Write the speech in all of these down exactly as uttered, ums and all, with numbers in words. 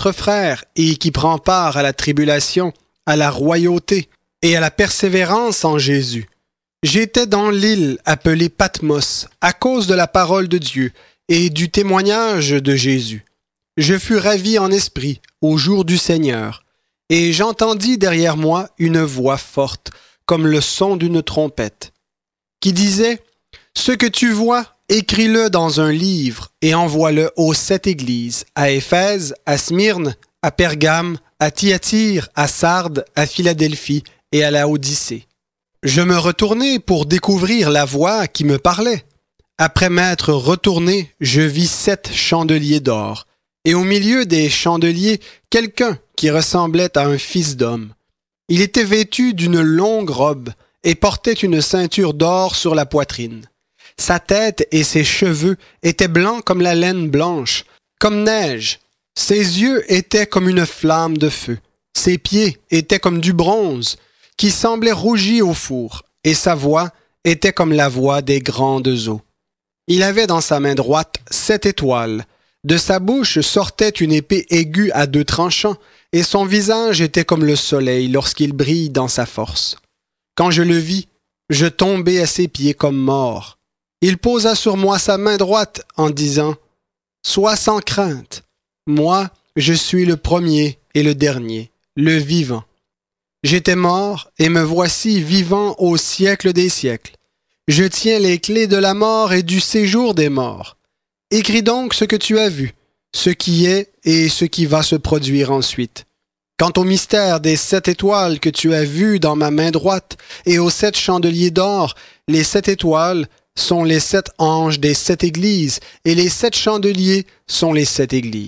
notre frère et qui prend part à la tribulation, à la royauté et à la persévérance en Jésus. J'étais dans l'île appelée Patmos à cause de la parole de Dieu et du témoignage de Jésus. Je fus ravi en esprit au jour du Seigneur, et j'entendis derrière moi une voix forte, comme le son d'une trompette, qui disait « Ce que tu vois, écris-le dans un livre et envoie-le aux sept églises, à Éphèse, à Smyrne, à Pergame, à Thyatire, à Sardes, à Philadelphie et à Laodicée. » Je me retournai pour découvrir la voix qui me parlait. Après m'être retourné, je vis sept chandeliers d'or, et au milieu des chandeliers, quelqu'un qui ressemblait à un fils d'homme. Il était vêtu d'une longue robe et portait une ceinture d'or sur la poitrine. Sa tête et ses cheveux étaient blancs comme la laine blanche, comme neige. Ses yeux étaient comme une flamme de feu. Ses pieds étaient comme du bronze, qui semblait rougi au four, et sa voix était comme la voix des grandes eaux. Il avait dans sa main droite sept étoiles. De sa bouche sortait une épée aiguë à deux tranchants, et son visage était comme le soleil lorsqu'il brille dans sa force. Quand je le vis, je tombai à ses pieds comme mort. Il posa sur moi sa main droite en disant « Sois sans crainte, moi je suis le premier et le dernier, le vivant. J'étais mort et me voici vivant au siècle des siècles. Je tiens les clés de la mort et du séjour des morts. Écris donc ce que tu as vu, ce qui est et ce qui va se produire ensuite. Quant au mystère des sept étoiles que tu as vues dans ma main droite et aux sept chandeliers d'or, les sept étoiles sont les sept anges des sept églises et les sept chandeliers sont les sept églises. »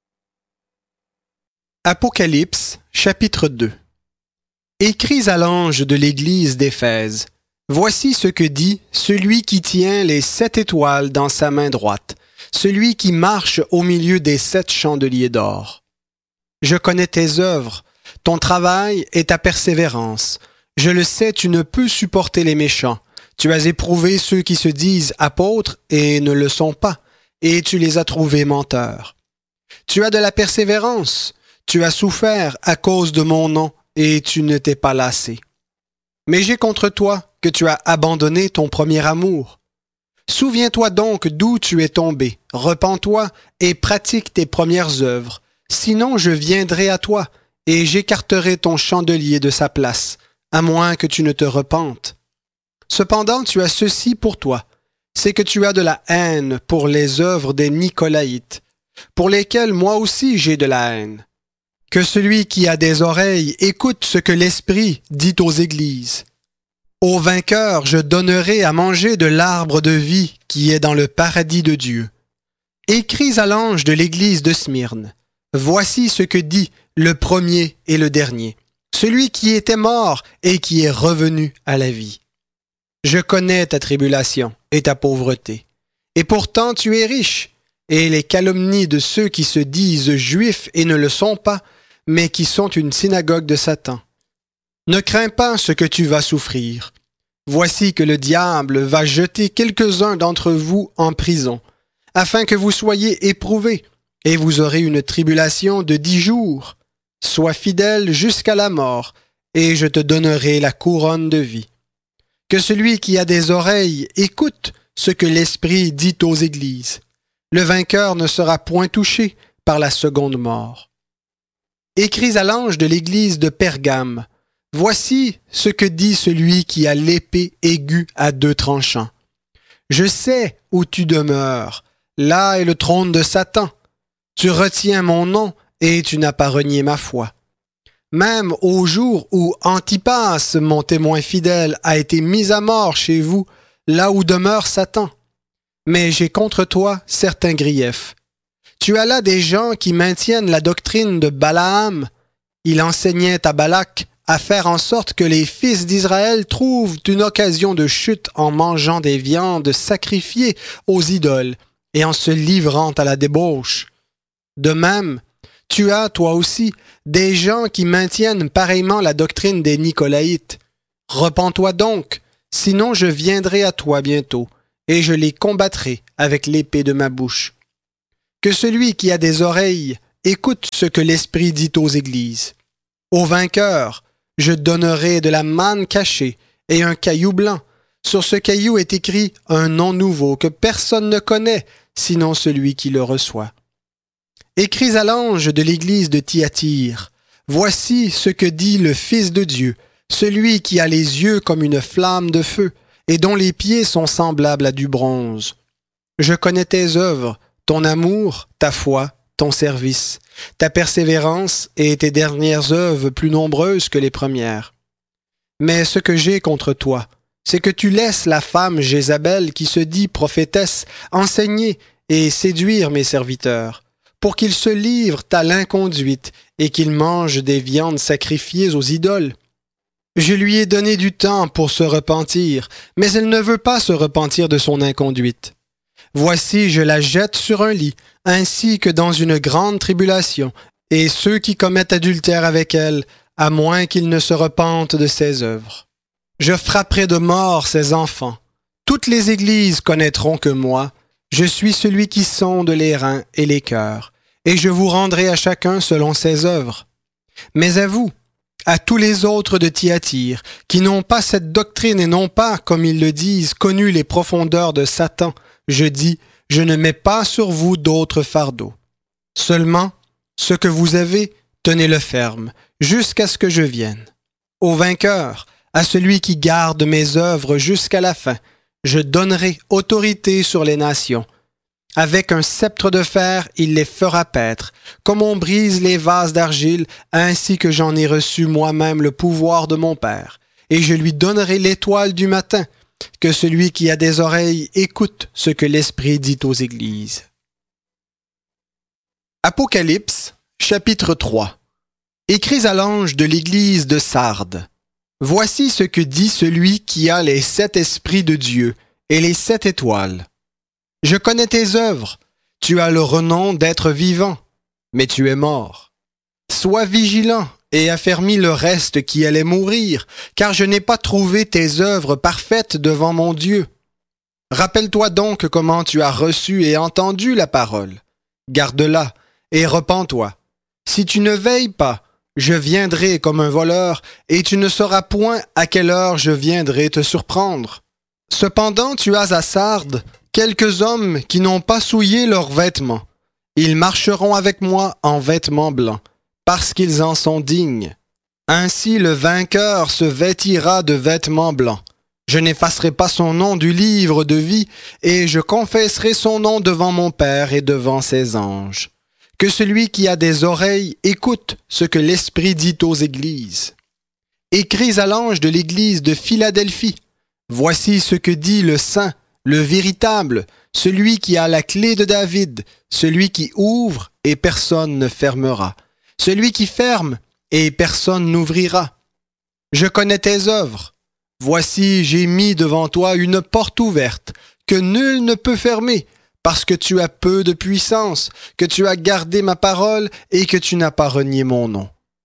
Apocalypse, chapitre deux. Écris à l'ange de l'église d'Éphèse. Voici ce que dit celui qui tient les sept étoiles dans sa main droite, celui qui marche au milieu des sept chandeliers d'or. Je connais tes œuvres, ton travail et ta persévérance. Je le sais, tu ne peux supporter les méchants. Tu as éprouvé ceux qui se disent apôtres et ne le sont pas, et tu les as trouvés menteurs. Tu as de la persévérance, tu as souffert à cause de mon nom, et tu ne t'es pas lassé. Mais j'ai contre toi que tu as abandonné ton premier amour. Souviens-toi donc d'où tu es tombé, repens-toi et pratique tes premières œuvres, sinon je viendrai à toi et j'écarterai ton chandelier de sa place, à moins que tu ne te repentes. Cependant tu as ceci pour toi, c'est que tu as de la haine pour les œuvres des Nicolaïtes, pour lesquels moi aussi j'ai de la haine. Que celui qui a des oreilles écoute ce que l'Esprit dit aux églises. Au vainqueur, je donnerai à manger de l'arbre de vie qui est dans le paradis de Dieu. Écris à l'ange de l'église de Smyrne. Voici ce que dit le premier et le dernier, celui qui était mort et qui est revenu à la vie. Je connais ta tribulation et ta pauvreté, et pourtant tu es riche, et les calomnies de ceux qui se disent juifs et ne le sont pas, mais qui sont une synagogue de Satan. Ne crains pas ce que tu vas souffrir. Voici que le diable va jeter quelques-uns d'entre vous en prison, afin que vous soyez éprouvés, et vous aurez une tribulation de dix jours. Sois fidèle jusqu'à la mort, et je te donnerai la couronne de vie. Que celui qui a des oreilles écoute ce que l'Esprit dit aux églises. Le vainqueur ne sera point touché par la seconde mort. Écris à l'ange de l'église de Pergame. Voici ce que dit celui qui a l'épée aiguë à deux tranchants. Je sais où tu demeures. Là est le trône de Satan. Tu retiens mon nom et tu n'as pas renié ma foi. Même au jour où Antipas, mon témoin fidèle, a été mis à mort chez vous, là où demeure Satan. Mais j'ai contre toi certains griefs. Tu as là des gens qui maintiennent la doctrine de Balaam. Il enseignait à Balak à faire en sorte que les fils d'Israël trouvent une occasion de chute en mangeant des viandes sacrifiées aux idoles et en se livrant à la débauche. De même, tu as, toi aussi, des gens qui maintiennent pareillement la doctrine des Nicolaïtes. Repens-toi donc, sinon je viendrai à toi bientôt, et je les combattrai avec l'épée de ma bouche. Que celui qui a des oreilles écoute ce que l'Esprit dit aux églises. Au vainqueur, je donnerai de la manne cachée et un caillou blanc. Sur ce caillou est écrit un nom nouveau que personne ne connaît, sinon celui qui le reçoit. Écris à l'ange de l'église de Thyatire. Voici ce que dit le Fils de Dieu, celui qui a les yeux comme une flamme de feu et dont les pieds sont semblables à du bronze. Je connais tes œuvres, ton amour, ta foi, ton service, ta persévérance et tes dernières œuvres plus nombreuses que les premières. Mais ce que j'ai contre toi, c'est que tu laisses la femme Jézabel qui se dit prophétesse enseigner et séduire mes serviteurs, pour qu'ils se livrent à l'inconduite et qu'ils mangent des viandes sacrifiées aux idoles. Je lui ai donné du temps pour se repentir, mais elle ne veut pas se repentir de son inconduite. Voici, je la jette sur un lit, ainsi que dans une grande tribulation, et ceux qui commettent adultère avec elle, à moins qu'ils ne se repentent de ses œuvres. Je frapperai de mort ses enfants. Toutes les églises connaîtront que moi, je suis celui qui sonde les reins et les cœurs, et je vous rendrai à chacun selon ses œuvres. Mais à vous, à tous les autres de Thyatire, qui n'ont pas cette doctrine et n'ont pas, comme ils le disent, connu les profondeurs de Satan, je dis, je ne mets pas sur vous d'autres fardeaux. Seulement, ce que vous avez, tenez-le ferme, jusqu'à ce que je vienne. Au vainqueur, à celui qui garde mes œuvres jusqu'à la fin, je donnerai autorité sur les nations. Avec un sceptre de fer, il les fera paître, comme on brise les vases d'argile, ainsi que j'en ai reçu moi-même le pouvoir de mon Père. Et je lui donnerai l'étoile du matin. Que celui qui a des oreilles écoute ce que l'Esprit dit aux églises. Apocalypse, chapitre trois. Écris à l'ange de l'église de Sardes. Voici ce que dit celui qui a les sept esprits de Dieu et les sept étoiles. Je connais tes œuvres. Tu as le renom d'être vivant, mais tu es mort. Sois vigilant et affermis le reste qui allait mourir, car je n'ai pas trouvé tes œuvres parfaites devant mon Dieu. Rappelle-toi donc comment tu as reçu et entendu la parole. Garde-la et repens-toi. Si tu ne veilles pas, je viendrai comme un voleur, et tu ne sauras point à quelle heure je viendrai te surprendre. Cependant tu as à Sardes quelques hommes qui n'ont pas souillé leurs vêtements. Ils marcheront avec moi en vêtements blancs, parce qu'ils en sont dignes. Ainsi le vainqueur se vêtira de vêtements blancs. Je n'effacerai pas son nom du livre de vie, et je confesserai son nom devant mon Père et devant ses anges. Que celui qui a des oreilles écoute ce que l'Esprit dit aux églises. Écris à l'ange de l'église de Philadelphie. Voici ce que dit le Saint, le véritable, celui qui a la clé de David, celui qui ouvre et personne ne fermera, celui qui ferme et personne n'ouvrira. Je connais tes œuvres. Voici, j'ai mis devant toi une porte ouverte que nul ne peut fermer, parce que tu as peu de puissance, que tu as gardé ma parole et que tu n'as pas renié mon nom.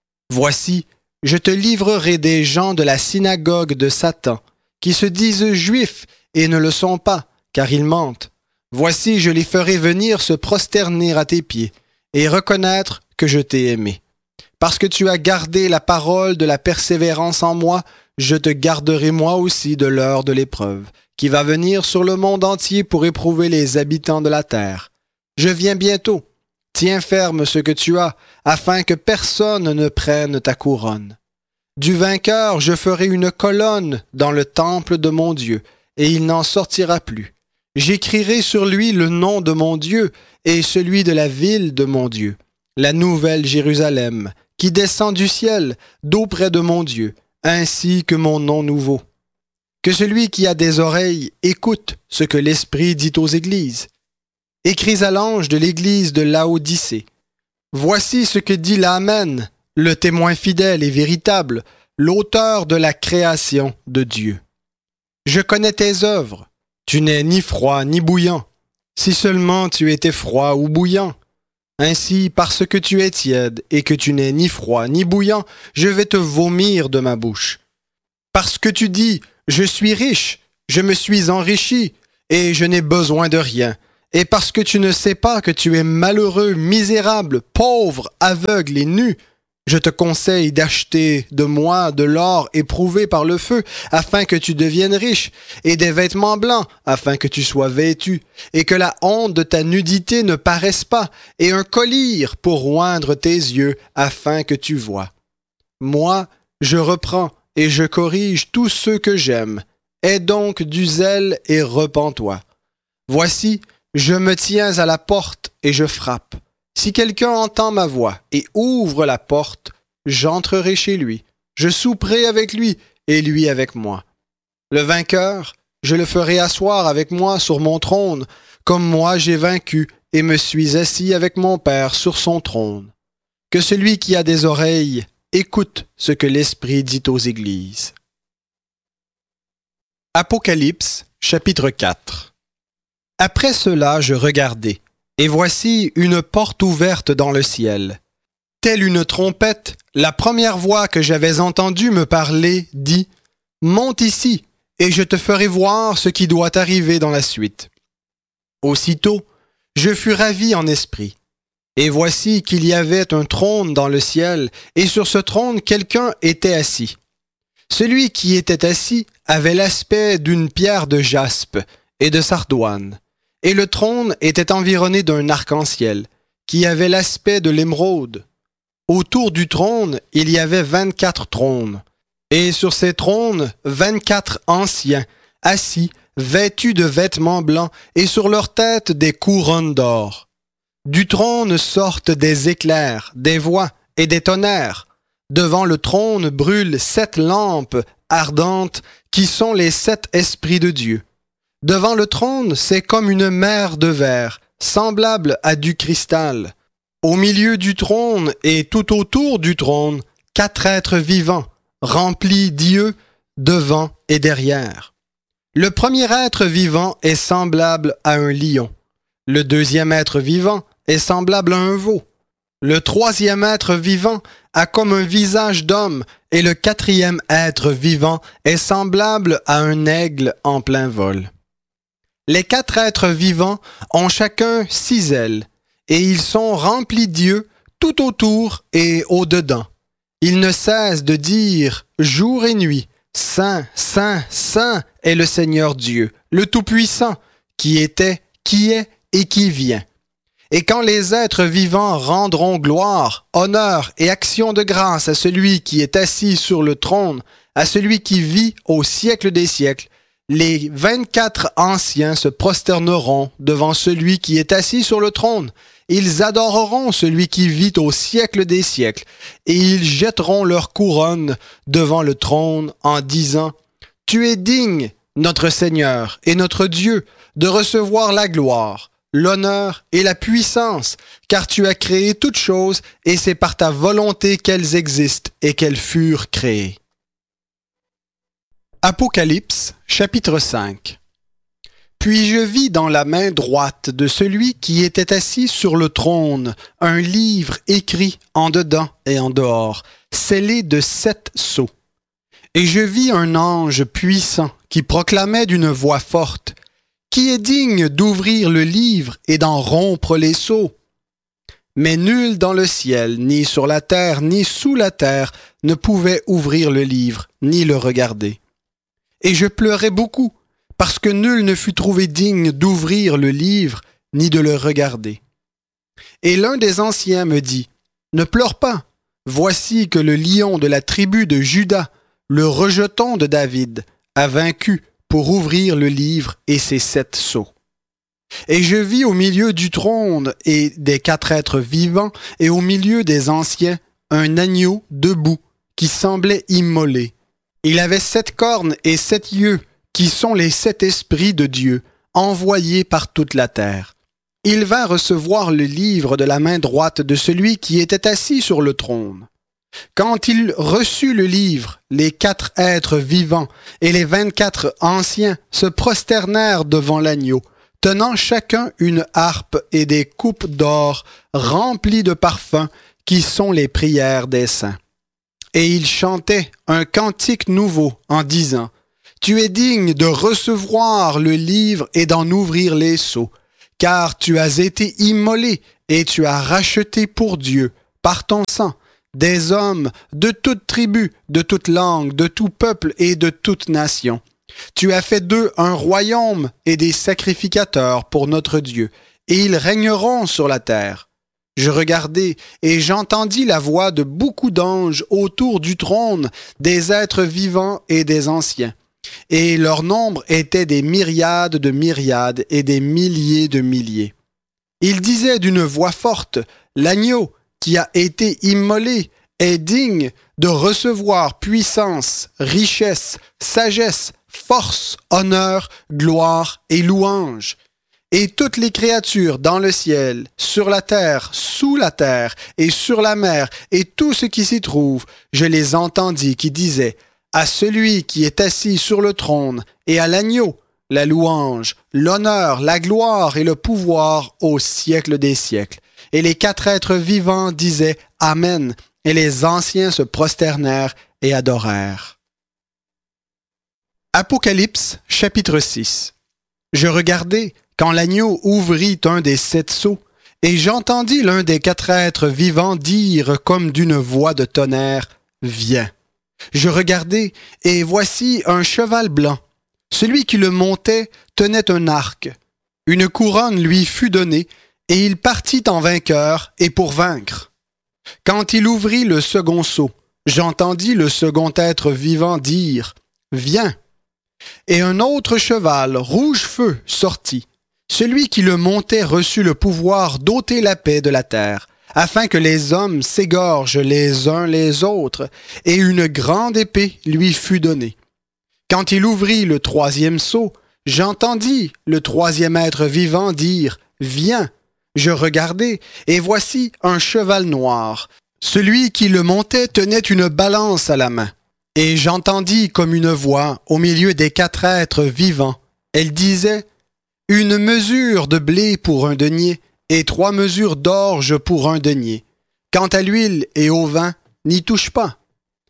Voici, je te livrerai des gens de la synagogue de Satan, qui se disent juifs et ne le sont pas, car ils mentent. Voici, je les ferai venir se prosterner à tes pieds et reconnaître que je t'ai aimé. Parce que tu as gardé la parole de la persévérance en moi, je te garderai moi aussi de l'heure de l'épreuve, qui va venir sur le monde entier pour éprouver les habitants de la terre. Je viens bientôt. Tiens ferme ce que tu as, afin que personne ne prenne ta couronne. Du vainqueur, je ferai une colonne dans le temple de mon Dieu, et il n'en sortira plus. J'écrirai sur lui le nom de mon Dieu et celui de la ville de mon Dieu, la nouvelle Jérusalem, qui descend du ciel, d'auprès de mon Dieu, ainsi que mon nom nouveau. Que celui qui a des oreilles écoute ce que l'Esprit dit aux églises. Écris à l'ange de l'église de Laodicée. Voici ce que dit l'Amen, le témoin fidèle et véritable, l'auteur de la création de Dieu. Je connais tes œuvres. Tu n'es ni froid ni bouillant. Si seulement tu étais froid ou bouillant. Ainsi, parce que tu es tiède et que tu n'es ni froid ni bouillant, je vais te vomir de ma bouche. Parce que tu dis, je suis riche, je me suis enrichi, et je n'ai besoin de rien, et parce que tu ne sais pas que tu es malheureux, misérable, pauvre, aveugle et nu, je te conseille d'acheter de moi de l'or éprouvé par le feu, afin que tu deviennes riche, et des vêtements blancs, afin que tu sois vêtu, et que la honte de ta nudité ne paraisse pas, et un collier pour oindre tes yeux, afin que tu vois. Moi, je reprends et je corrige tous ceux que j'aime. Aie donc du zèle et repens-toi. Voici, je me tiens à la porte et je frappe. Si quelqu'un entend ma voix et ouvre la porte, j'entrerai chez lui. Je souperai avec lui et lui avec moi. Le vainqueur, je le ferai asseoir avec moi sur mon trône, comme moi j'ai vaincu et me suis assis avec mon Père sur son trône. Que celui qui a des oreilles écoute ce que l'Esprit dit aux églises. Apocalypse, chapitre quatre. Après cela, je regardai, et voici une porte ouverte dans le ciel. Telle une trompette, la première voix que j'avais entendue me parler dit « Monte ici, et je te ferai voir ce qui doit arriver dans la suite. » Aussitôt, je fus ravi en esprit. Et voici qu'il y avait un trône dans le ciel, et sur ce trône quelqu'un était assis. Celui qui était assis avait l'aspect d'une pierre de jaspe et de sardoine, et le trône était environné d'un arc-en-ciel, qui avait l'aspect de l'émeraude. Autour du trône, il y avait vingt-quatre trônes, et sur ces trônes, vingt-quatre anciens, assis, vêtus de vêtements blancs, et sur leurs têtes des couronnes d'or. Du trône sortent des éclairs, des voix et des tonnerres. Devant le trône brûlent sept lampes ardentes qui sont les sept esprits de Dieu. Devant le trône, c'est comme une mer de verre, semblable à du cristal. Au milieu du trône et tout autour du trône, quatre êtres vivants, remplis d'yeux, devant et derrière. Le premier être vivant est semblable à un lion. Le deuxième être vivant est semblable à un veau. Le troisième être vivant a comme un visage d'homme, et le quatrième être vivant est semblable à un aigle en plein vol. Les quatre êtres vivants ont chacun six ailes, et ils sont remplis d'yeux tout autour et au-dedans. Ils ne cessent de dire jour et nuit, Saint, Saint, Saint est le Seigneur Dieu, le Tout-Puissant, qui était, qui est et qui vient. Et quand les êtres vivants rendront gloire, honneur et action de grâce à celui qui est assis sur le trône, à celui qui vit au siècle des siècles, les vingt-quatre anciens se prosterneront devant celui qui est assis sur le trône. Ils adoreront celui qui vit au siècle des siècles, et ils jetteront leur couronne devant le trône en disant « Tu es digne, notre Seigneur et notre Dieu, de recevoir la gloire, l'honneur et la puissance, car tu as créé toutes choses, et c'est par ta volonté qu'elles existent et qu'elles furent créées. » Apocalypse, chapitre cinq. Puis je vis dans la main droite de celui qui était assis sur le trône un livre écrit en dedans et en dehors, scellé de sept sceaux. Et je vis un ange puissant qui proclamait d'une voix forte « Qui est digne d'ouvrir le livre et d'en rompre les sceaux? » Mais nul dans le ciel, ni sur la terre, ni sous la terre, ne pouvait ouvrir le livre, ni le regarder. Et je pleurais beaucoup, parce que nul ne fut trouvé digne d'ouvrir le livre, ni de le regarder. Et l'un des anciens me dit, « Ne pleure pas, voici que le lion de la tribu de Juda, le rejeton de David, a vaincu pour ouvrir le livre et ses sept sceaux. » Et je vis au milieu du trône et des quatre êtres vivants, et au milieu des anciens, un agneau debout, qui semblait immolé. Il avait sept cornes et sept yeux, qui sont les sept esprits de Dieu, envoyés par toute la terre. Il vint recevoir le livre de la main droite de celui qui était assis sur le trône. Quand il reçut le livre, les quatre êtres vivants et les vingt-quatre anciens se prosternèrent devant l'agneau, tenant chacun une harpe et des coupes d'or remplies de parfums qui sont les prières des saints. Et ils chantaient un cantique nouveau en disant « Tu es digne de recevoir le livre et d'en ouvrir les sceaux, car tu as été immolé et tu as racheté pour Dieu, par ton sang, des hommes de toute tribu, de toute langue, de tout peuple et de toute nation. Tu as fait d'eux un royaume et des sacrificateurs pour notre Dieu, et ils régneront sur la terre. Je regardai et j'entendis la voix de beaucoup d'anges autour du trône, des êtres vivants et des anciens. Et leur nombre était des myriades de myriades et des milliers de milliers. Ils disaient d'une voix forte, « L'agneau qui a été immolé est digne de recevoir puissance, richesse, sagesse, force, honneur, gloire et louange. » Et toutes les créatures dans le ciel, sur la terre, sous la terre et sur la mer et tout ce qui s'y trouve, je les entendis qui disaient « À celui qui est assis sur le trône et à l'agneau, la louange, l'honneur, la gloire et le pouvoir au siècle des siècles. » Et les quatre êtres vivants disaient « Amen » et les anciens se prosternèrent et adorèrent. Apocalypse, chapitre six. Je regardai quand l'agneau ouvrit un des sept sceaux, et j'entendis l'un des quatre êtres vivants dire comme d'une voix de tonnerre, « Viens !» Je regardai, et voici un cheval blanc. Celui qui le montait tenait un arc. Une couronne lui fut donnée, et il partit en vainqueur et pour vaincre. Quand il ouvrit le second sceau, j'entendis le second être vivant dire, « Viens !» Et un autre cheval, rouge feu, sortit. Celui qui le montait reçut le pouvoir d'ôter la paix de la terre, afin que les hommes s'égorgent les uns les autres, et une grande épée lui fut donnée. Quand il ouvrit le troisième sceau, j'entendis le troisième être vivant dire, « Viens !» Je regardai, et voici un cheval noir. Celui qui le montait tenait une balance à la main. Et j'entendis comme une voix au milieu des quatre êtres vivants. Elle disait, « Une mesure de blé pour un denier, et trois mesures d'orge pour un denier. Quant à l'huile et au vin, n'y touche pas. »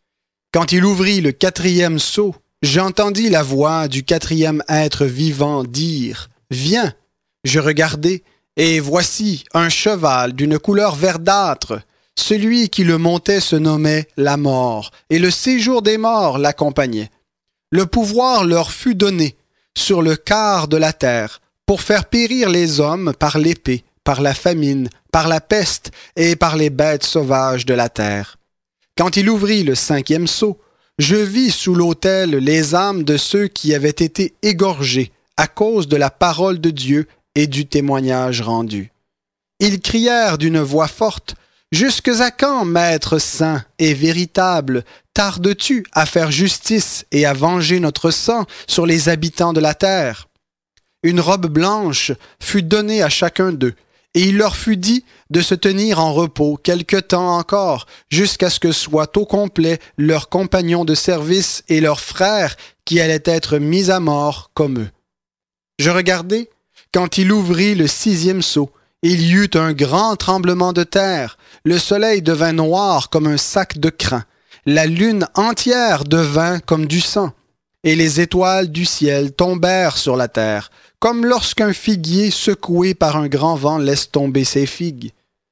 Quand il ouvrit le quatrième sceau, j'entendis la voix du quatrième être vivant dire, « Viens !» Je regardai, et voici un cheval d'une couleur verdâtre. Celui qui le montait se nommait la mort, et le séjour des morts l'accompagnait. Le pouvoir leur fut donné sur le quart de la terre, pour faire périr les hommes par l'épée, par la famine, par la peste et par les bêtes sauvages de la terre. Quand il ouvrit le cinquième sceau, je vis sous l'autel les âmes de ceux qui avaient été égorgés à cause de la parole de Dieu et du témoignage rendu. Ils crièrent d'une voix forte, « Jusque à quand, Maître saint et véritable, tardes-tu à faire justice et à venger notre sang sur les habitants de la terre? » Une robe blanche fut donnée à chacun d'eux, et il leur fut dit de se tenir en repos quelque temps encore, jusqu'à ce que soient au complet leurs compagnons de service et leurs frères qui allaient être mis à mort comme eux. Je regardai, quand il ouvrit le sixième sceau, il y eut un grand tremblement de terre, le soleil devint noir comme un sac de crin, la lune entière devint comme du sang, et les étoiles du ciel tombèrent sur la terre, comme lorsqu'un figuier secoué par un grand vent laisse tomber ses figues.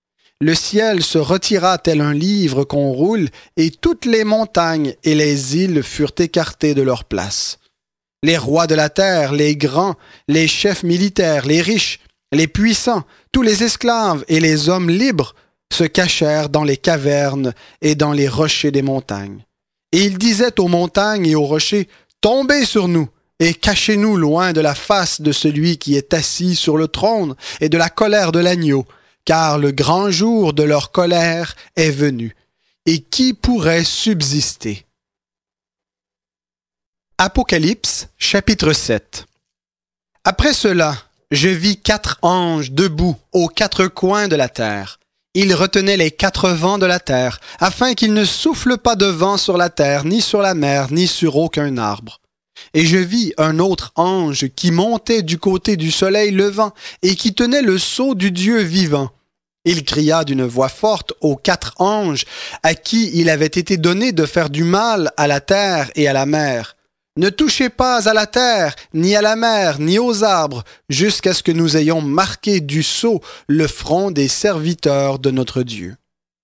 Le ciel se retira tel un livre qu'on roule, et toutes les montagnes et les îles furent écartées de leur place. Les rois de la terre, les grands, les chefs militaires, les riches, les puissants, tous les esclaves et les hommes libres se cachèrent dans les cavernes et dans les rochers des montagnes. Et ils disaient aux montagnes et aux rochers, « Tombez sur nous et cachez-nous loin de la face de celui qui est assis sur le trône et de la colère de l'agneau, car le grand jour de leur colère est venu. Et qui pourrait subsister? » Apocalypse, chapitre sept. Après cela, je vis quatre anges debout aux quatre coins de la terre. Ils retenaient les quatre vents de la terre, afin qu'il ne souffle pas de vent sur la terre, ni sur la mer, ni sur aucun arbre. Et je vis un autre ange qui montait du côté du soleil levant et qui tenait le sceau du Dieu vivant. Il cria d'une voix forte aux quatre anges à qui il avait été donné de faire du mal à la terre et à la mer. Ne touchez pas à la terre, ni à la mer, ni aux arbres, jusqu'à ce que nous ayons marqué du sceau le front des serviteurs de notre Dieu. »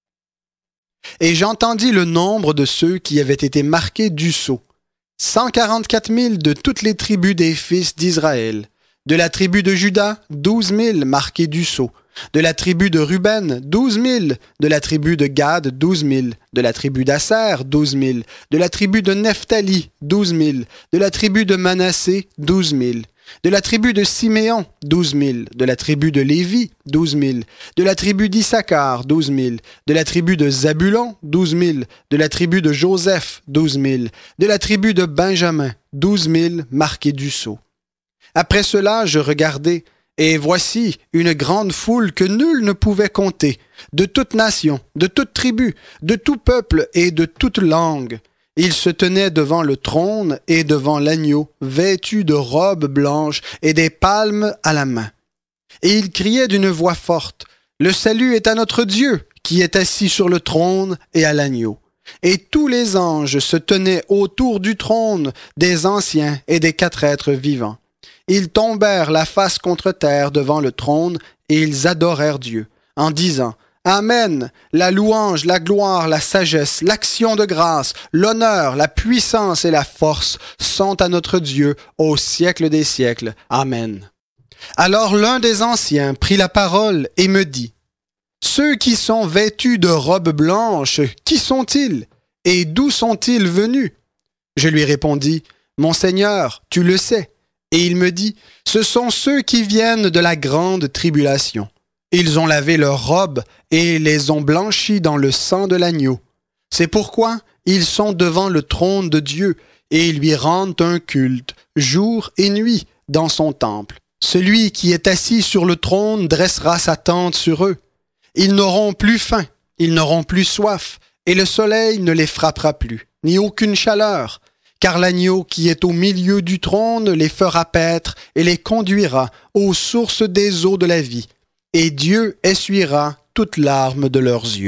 Et j'entendis le nombre de ceux qui avaient été marqués du sceau, cent quarante-quatre mille de toutes les tribus des fils d'Israël. De la tribu de Juda, douze mille marqués du sceau. De la tribu de Ruben, douze mille. De la tribu de Gad, douze mille. De la tribu d'Asser, douze mille. De la tribu de Nephtali, douze mille. De la tribu de Manassé, douze mille. De la tribu de Siméon, douze mille. De la tribu de Lévi, douze mille. De la tribu d'Issachar, douze mille. De la tribu de Zabulon, douze mille. De la tribu de Joseph, douze mille. De la tribu de Benjamin, douze mille marqués du sceau. Après cela, je regardai, et voici une grande foule que nul ne pouvait compter, de toute nation, de toute tribu, de tout peuple et de toute langue. Ils se tenaient devant le trône et devant l'agneau, vêtus de robes blanches et des palmes à la main. Et ils criaient d'une voix forte, « Le salut est à notre Dieu, qui est assis sur le trône et à l'agneau. » Et tous les anges se tenaient autour du trône, des anciens et des quatre êtres vivants. Ils tombèrent la face contre terre devant le trône et ils adorèrent Dieu, en disant « Amen, la louange, la gloire, la sagesse, l'action de grâce, l'honneur, la puissance et la force sont à notre Dieu au siècle des siècles. Amen. » Alors l'un des anciens prit la parole et me dit « Ceux qui sont vêtus de robes blanches, qui sont-ils? Et d'où sont-ils venus? » Je lui répondis « Mon Seigneur, tu le sais. » Et il me dit, « Ce sont ceux qui viennent de la grande tribulation. Ils ont lavé leurs robes et les ont blanchies dans le sang de l'agneau. C'est pourquoi ils sont devant le trône de Dieu et ils lui rendent un culte, jour et nuit, dans son temple. Celui qui est assis sur le trône dressera sa tente sur eux. Ils n'auront plus faim, ils n'auront plus soif, et le soleil ne les frappera plus, ni aucune chaleur. Car l'agneau qui est au milieu du trône les fera paître et les conduira aux sources des eaux de la vie, et Dieu essuiera toutes larmes de leurs yeux. »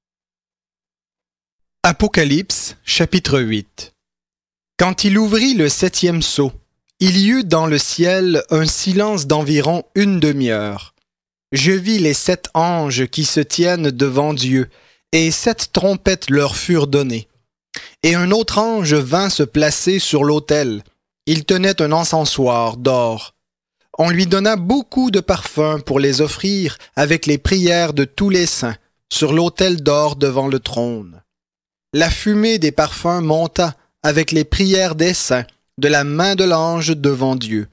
Apocalypse, chapitre huit. Quand il ouvrit le septième sceau, il y eut dans le ciel un silence d'environ une demi-heure. Je vis les sept anges qui se tiennent devant Dieu, et sept trompettes leur furent données. Et un autre ange vint se placer sur l'autel. Il tenait un encensoir d'or. On lui donna beaucoup de parfums pour les offrir avec les prières de tous les saints sur l'autel d'or devant le trône. La fumée des parfums monta avec les prières des saints de la main de l'ange devant Dieu.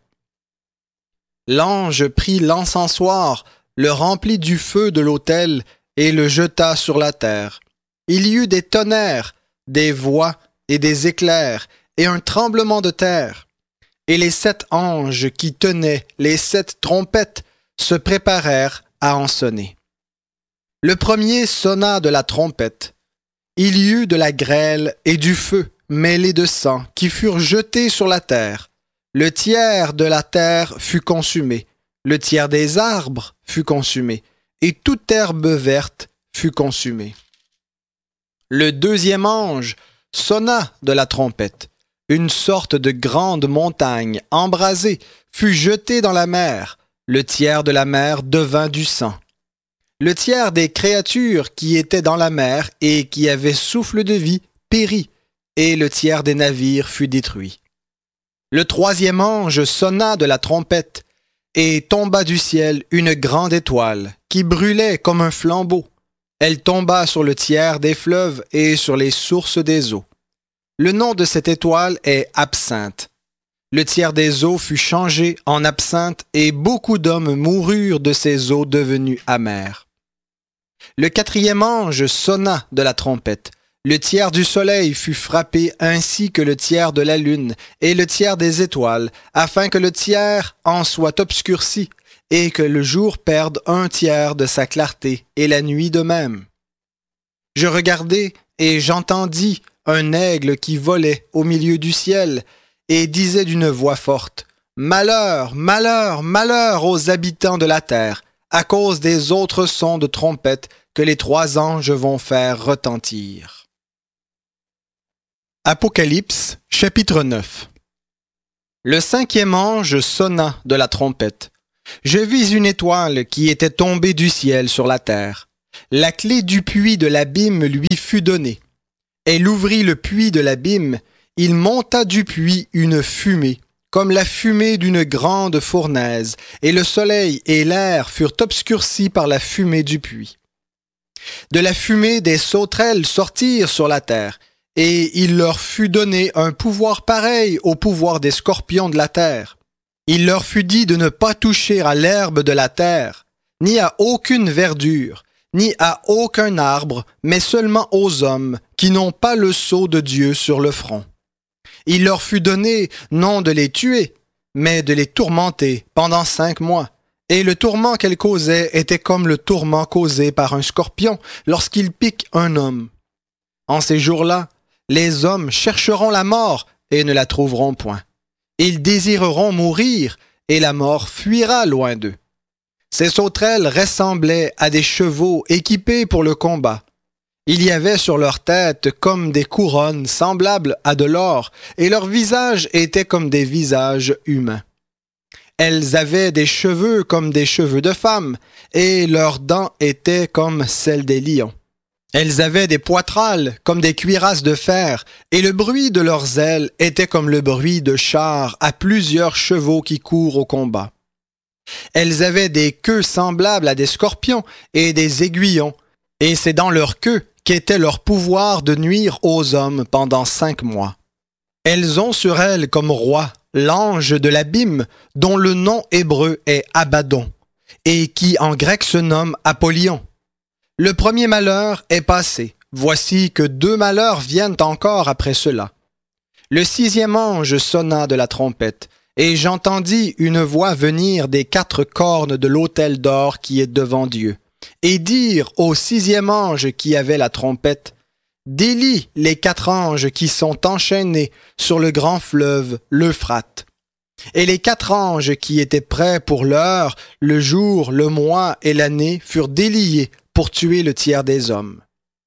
L'ange prit l'encensoir, le remplit du feu de l'autel et le jeta sur la terre. Il y eut des tonnerres, des voix et des éclairs, et un tremblement de terre. Et les sept anges qui tenaient les sept trompettes se préparèrent à en sonner. Le premier sonna de la trompette. Il y eut de la grêle et du feu mêlés de sang qui furent jetés sur la terre. Le tiers de la terre fut consumé, le tiers des arbres fut consumé, et toute herbe verte fut consumée. Le deuxième ange sonna de la trompette. Une sorte de grande montagne embrasée fut jetée dans la mer. Le tiers de la mer devint du sang. Le tiers des créatures qui étaient dans la mer et qui avaient souffle de vie périt, et le tiers des navires fut détruit. Le troisième ange sonna de la trompette, et tomba du ciel une grande étoile qui brûlait comme un flambeau. Elle tomba sur le tiers des fleuves et sur les sources des eaux. Le nom de cette étoile est Absinthe. Le tiers des eaux fut changé en absinthe et beaucoup d'hommes moururent de ces eaux devenues amères. Le quatrième ange sonna de la trompette. Le tiers du soleil fut frappé ainsi que le tiers de la lune et le tiers des étoiles, afin que le tiers en soit obscurci et que le jour perde un tiers de sa clarté et la nuit de même. Je regardai et j'entendis un aigle qui volait au milieu du ciel et disait d'une voix forte « Malheur, malheur, malheur aux habitants de la terre, à cause des autres sons de trompette que les trois anges vont faire retentir. » Apocalypse, chapitre neuf. Le cinquième ange sonna de la trompette. Je vis une étoile qui était tombée du ciel sur la terre. La clé du puits de l'abîme lui fut donnée. Elle ouvrit le puits de l'abîme. Il monta du puits une fumée, comme la fumée d'une grande fournaise, et le soleil et l'air furent obscurcis par la fumée du puits. De la fumée des sauterelles sortirent sur la terre, et il leur fut donné un pouvoir pareil au pouvoir des scorpions de la terre. Il leur fut dit de ne pas toucher à l'herbe de la terre, ni à aucune verdure, ni à aucun arbre, mais seulement aux hommes qui n'ont pas le sceau de Dieu sur le front. Il leur fut donné non de les tuer, mais de les tourmenter pendant cinq mois. Et le tourment qu'elles causaient était comme le tourment causé par un scorpion lorsqu'il pique un homme. En ces jours-là, les hommes chercheront la mort et ne la trouveront point. Ils désireront mourir et la mort fuira loin d'eux. Ces sauterelles ressemblaient à des chevaux équipés pour le combat. Il y avait sur leur tête comme des couronnes semblables à de l'or, et leurs visages étaient comme des visages humains. Elles avaient des cheveux comme des cheveux de femmes, et leurs dents étaient comme celles des lions. Elles avaient des poitrales comme des cuirasses de fer, et le bruit de leurs ailes était comme le bruit de chars à plusieurs chevaux qui courent au combat. Elles avaient des queues semblables à des scorpions et des aiguillons, et c'est dans leur queue qu'était leur pouvoir de nuire aux hommes pendant cinq mois. Elles ont sur elles comme roi l'ange de l'abîme, dont le nom hébreu est Abaddon, et qui en grec se nomme Apollyon. Le premier malheur est passé. Voici que deux malheurs viennent encore après cela. Le sixième ange sonna de la trompette, et j'entendis une voix venir des quatre cornes de l'autel d'or qui est devant Dieu, et dire au sixième ange qui avait la trompette, « Délie les quatre anges qui sont enchaînés sur le grand fleuve, l'Euphrate. » Et les quatre anges qui étaient prêts pour l'heure, le jour, le mois et l'année furent déliés pour tuer le tiers des hommes.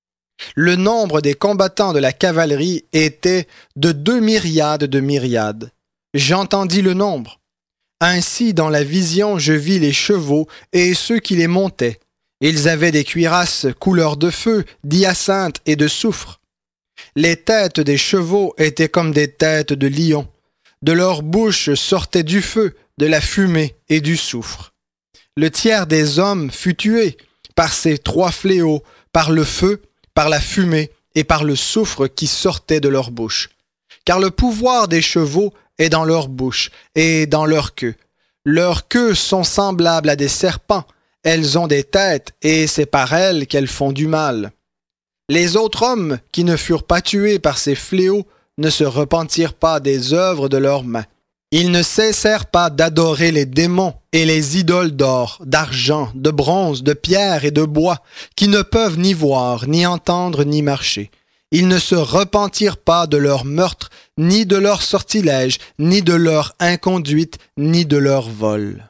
Le nombre des combattants de la cavalerie était de deux myriades de myriades. J'entendis le nombre. Ainsi, dans la vision, je vis les chevaux et ceux qui les montaient. Ils avaient des cuirasses couleur de feu, d'hyacinthe et de soufre. Les têtes des chevaux étaient comme des têtes de lions. De leur bouche sortait du feu, de la fumée et du soufre. Le tiers des hommes fut tué par ces trois fléaux, par le feu, par la fumée et par le soufre qui sortait de leur bouche. Car le pouvoir des chevaux est dans leur bouche et dans leur queue. Leurs queues sont semblables à des serpents. Elles ont des têtes et c'est par elles qu'elles font du mal. Les autres hommes qui ne furent pas tués par ces fléaux ne se repentirent pas des œuvres de leurs mains. Ils ne cessèrent pas d'adorer les démons et les idoles d'or, d'argent, de bronze, de pierre et de bois, qui ne peuvent ni voir, ni entendre, ni marcher. Ils ne se repentirent pas de leur meurtre, ni de leur sortilège, ni de leur inconduite, ni de leur vol.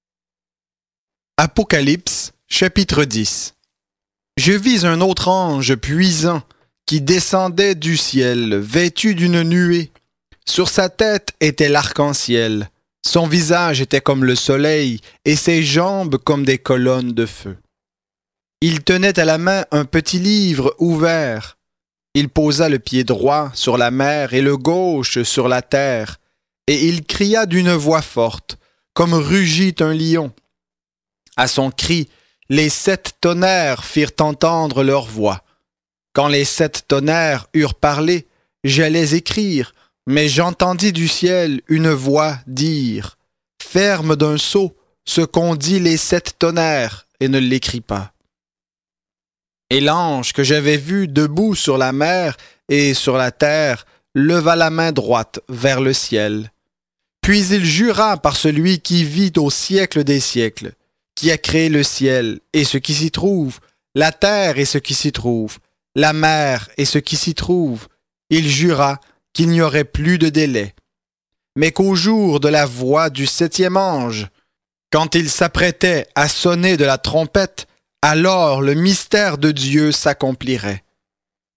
Apocalypse, chapitre dix. Je vis un autre ange puissant qui descendait du ciel, vêtu d'une nuée. Sur sa tête était l'arc-en-ciel. Son visage était comme le soleil et ses jambes comme des colonnes de feu. Il tenait à la main un petit livre ouvert. Il posa le pied droit sur la mer et le gauche sur la terre, et il cria d'une voix forte, comme rugit un lion. À son cri, les sept tonnerres firent entendre leur voix. Quand les sept tonnerres eurent parlé, j'allais écrire, mais j'entendis du ciel une voix dire « Ferme d'un sceau ce qu'ont dit les sept tonnerres et ne l'écris pas. » Et l'ange que j'avais vu debout sur la mer et sur la terre leva la main droite vers le ciel. Puis il jura par celui qui vit au siècle des siècles, qui a créé le ciel et ce qui s'y trouve, la terre et ce qui s'y trouve, la mer et ce qui s'y trouve. Il jura qu'il n'y aurait plus de délai, mais qu'au jour de la voix du septième ange, quand il s'apprêtait à sonner de la trompette, alors le mystère de Dieu s'accomplirait.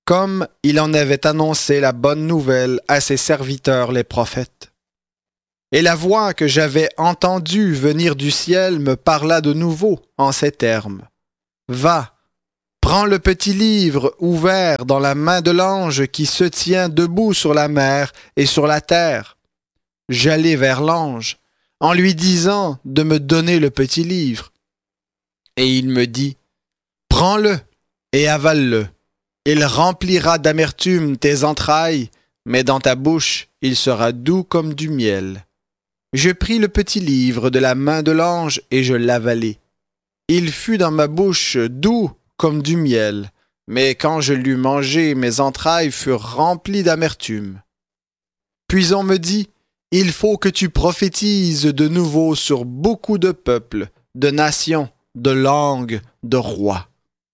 comme il en avait annoncé la bonne nouvelle à ses serviteurs les prophètes. Et la voix que j'avais entendue venir du ciel me parla de nouveau en ces termes. « Va, prends le petit livre ouvert dans la main de l'ange qui se tient debout sur la mer et sur la terre. » J'allai vers l'ange, en lui disant de me donner le petit livre. Et il me dit, « Prends-le et avale-le. Il remplira d'amertume tes entrailles, mais dans ta bouche, il sera doux comme du miel. » Je pris le petit livre de la main de l'ange et je l'avalai. Il fut dans ma bouche doux comme du miel, mais quand je l'eus mangé, mes entrailles furent remplies d'amertume. Puis on me dit, « Il faut que tu prophétises de nouveau sur beaucoup de peuples, de nations, de langues, de rois. »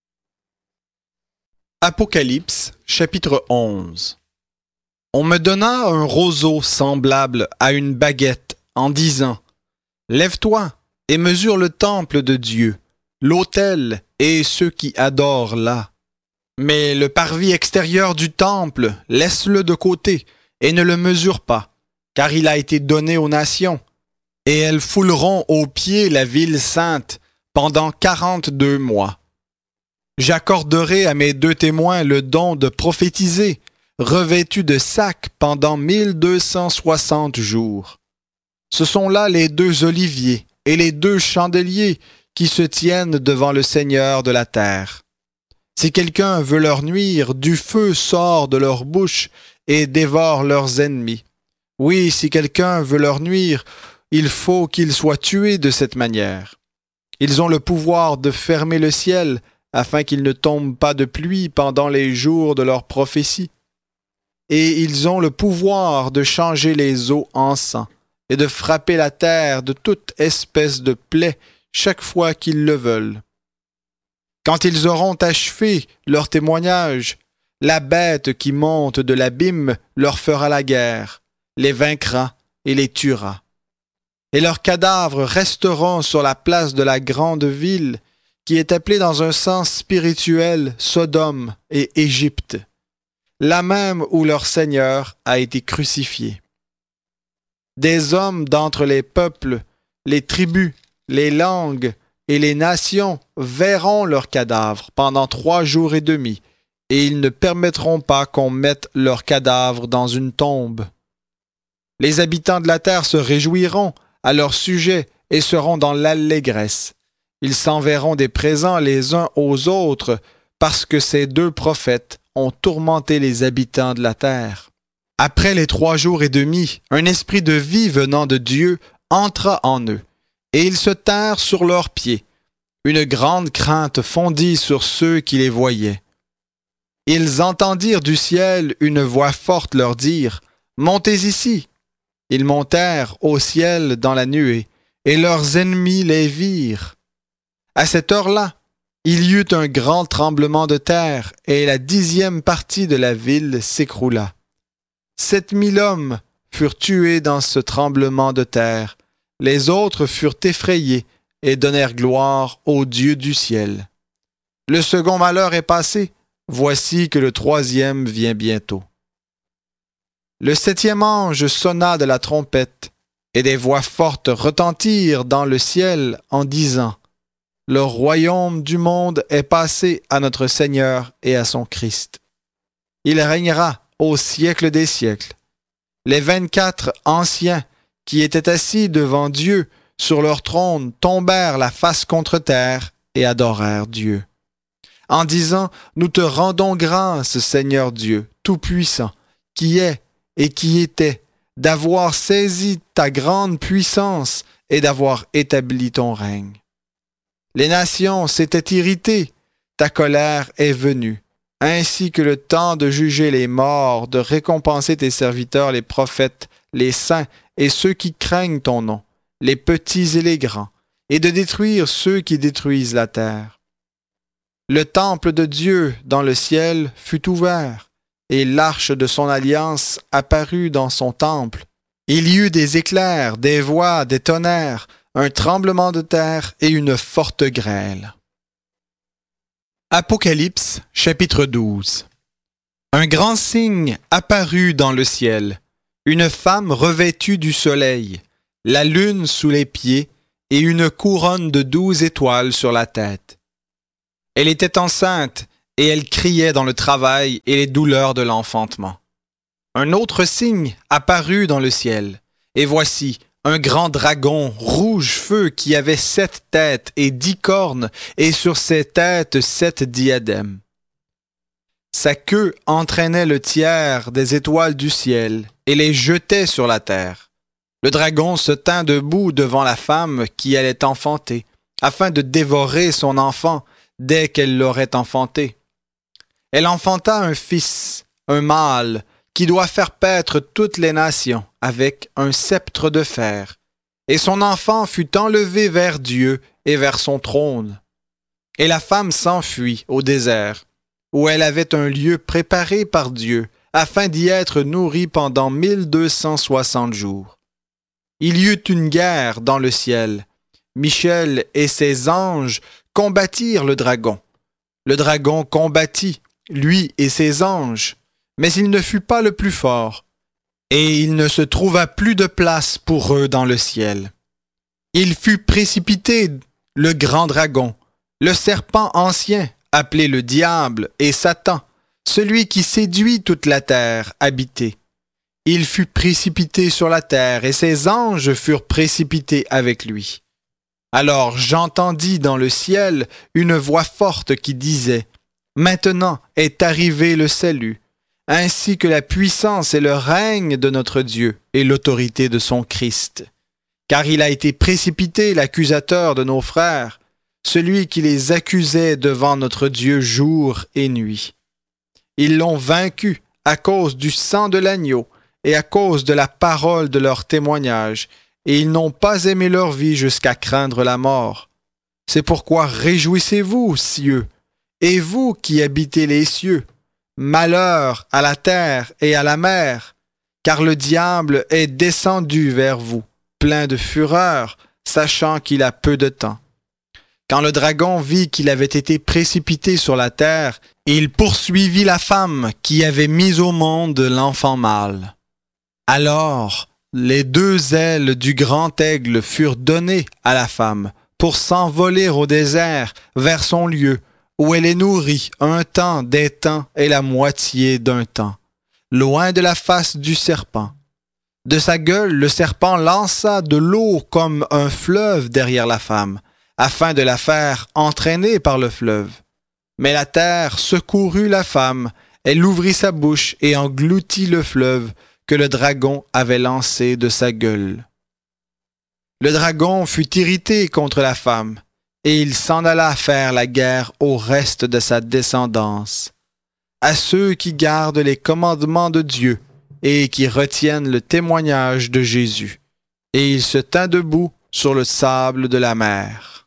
Apocalypse, chapitre onze. On me donna un roseau semblable à une baguette en disant, « Lève-toi et mesure le temple de Dieu, l'autel et ceux qui adorent là. Mais le parvis extérieur du temple, laisse-le de côté et ne le mesure pas, car il a été donné aux nations, et elles fouleront aux pieds la ville sainte pendant quarante-deux mois. J'accorderai à mes deux témoins le don de prophétiser, revêtus de sacs pendant mille deux cent soixante jours. Ce sont là les deux oliviers et les deux chandeliers qui se tiennent devant le Seigneur de la terre. Si quelqu'un veut leur nuire, du feu sort de leur bouche et dévore leurs ennemis. Oui, si quelqu'un veut leur nuire, il faut qu'il soit tué de cette manière. Ils ont le pouvoir de fermer le ciel afin qu'il ne tombe pas de pluie pendant les jours de leur prophétie. Et ils ont le pouvoir de changer les eaux en sang et de frapper la terre de toute espèce de plaie chaque fois qu'ils le veulent. Quand ils auront achevé leur témoignage, la bête qui monte de l'abîme leur fera la guerre, les vaincra et les tuera. Et leurs cadavres resteront sur la place de la grande ville, qui est appelée dans un sens spirituel Sodome et Égypte, là même où leur Seigneur a été crucifié. Des hommes d'entre les peuples, les tribus, les langues et les nations verront leurs cadavres pendant trois jours et demi, et ils ne permettront pas qu'on mette leurs cadavres dans une tombe. Les habitants de la terre se réjouiront à leur sujet et seront dans l'allégresse. Ils s'enverront des présents les uns aux autres parce que ces deux prophètes ont tourmenté les habitants de la terre. Après les trois jours et demi, un esprit de vie venant de Dieu entra en eux, et ils se tinrent sur leurs pieds. Une grande crainte fondit sur ceux qui les voyaient. Ils entendirent du ciel une voix forte leur dire, « Montez ici !» Ils montèrent au ciel dans la nuée, et leurs ennemis les virent. À cette heure-là, il y eut un grand tremblement de terre, et la dixième partie de la ville s'écroula. Sept mille hommes furent tués dans ce tremblement de terre. Les autres furent effrayés et donnèrent gloire au Dieu du ciel. Le second malheur est passé, voici que le troisième vient bientôt. Le septième ange sonna de la trompette, et des voix fortes retentirent dans le ciel en disant, « Le royaume du monde est passé à notre Seigneur et à son Christ. Il régnera au siècle des siècles. » Les vingt-quatre anciens qui étaient assis devant Dieu sur leur trône tombèrent la face contre terre et adorèrent Dieu, en disant, « Nous te rendons grâce, Seigneur Dieu, Tout-Puissant, qui est et qui était, d'avoir saisi ta grande puissance et d'avoir établi ton règne. Les nations s'étaient irritées, ta colère est venue, ainsi que le temps de juger les morts, de récompenser tes serviteurs, les prophètes, les saints et ceux qui craignent ton nom, les petits et les grands, et de détruire ceux qui détruisent la terre. Le temple de Dieu dans le ciel fut ouvert, et l'arche de son alliance apparut dans son temple. Il y eut des éclairs, des voix, des tonnerres, un tremblement de terre et une forte grêle. Apocalypse, chapitre douze. Un grand signe apparut dans le ciel, une femme revêtue du soleil, la lune sous les pieds et une couronne de douze étoiles sur la tête. Elle était enceinte et elle criait dans le travail et les douleurs de l'enfantement. Un autre signe apparut dans le ciel, et voici un grand dragon rouge feu qui avait sept têtes et dix cornes, et sur ses têtes sept diadèmes. Sa queue entraînait le tiers des étoiles du ciel et les jetait sur la terre. Le dragon se tint debout devant la femme qui allait enfanter, afin de dévorer son enfant dès qu'elle l'aurait enfanté. Elle enfanta un fils, un mâle, qui doit faire paître toutes les nations avec un sceptre de fer. Et son enfant fut enlevé vers Dieu et vers son trône. Et la femme s'enfuit au désert, où elle avait un lieu préparé par Dieu, afin d'y être nourrie pendant mille deux cent soixante jours. Il y eut une guerre dans le ciel. Michel et ses anges combattirent le dragon. Le dragon combattit, lui et ses anges, mais il ne fut pas le plus fort, et il ne se trouva plus de place pour eux dans le ciel. Il fut précipité, le grand dragon, le serpent ancien, appelé le diable et Satan, celui qui séduit toute la terre habitée. Il fut précipité sur la terre, et ses anges furent précipités avec lui. Alors j'entendis dans le ciel une voix forte qui disait « Maintenant est arrivé le salut, ainsi que la puissance et le règne de notre Dieu et l'autorité de son Christ. Car il a été précipité l'accusateur de nos frères, celui qui les accusait devant notre Dieu jour et nuit. Ils l'ont vaincu à cause du sang de l'agneau et à cause de la parole de leur témoignage, et ils n'ont pas aimé leur vie jusqu'à craindre la mort. C'est pourquoi réjouissez-vous, cieux, et vous qui habitez les cieux. Malheur à la terre et à la mer, car le diable est descendu vers vous, plein de fureur, sachant qu'il a peu de temps. Quand le dragon vit qu'il avait été précipité sur la terre, il poursuivit la femme qui avait mis au monde l'enfant mâle. Alors, les deux ailes du grand aigle furent données à la femme pour s'envoler au désert vers son lieu, où elle est nourrie un temps des temps et la moitié d'un temps, loin de la face du serpent. De sa gueule, le serpent lança de l'eau comme un fleuve derrière la femme, afin de la faire entraîner par le fleuve. Mais la terre secourut la femme, elle ouvrit sa bouche et engloutit le fleuve que le dragon avait lancé de sa gueule. Le dragon fut irrité contre la femme, et il s'en alla faire la guerre au reste de sa descendance, à ceux qui gardent les commandements de Dieu et qui retiennent le témoignage de Jésus. Et il se tint debout sur le sable de la mer.